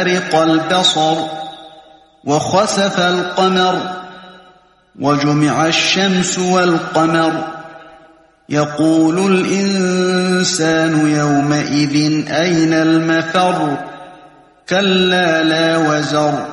برق البصر وخسف القمر وجمع الشمس والقمر يقول الإنسان يومئذ أين المفر كلا لا وزر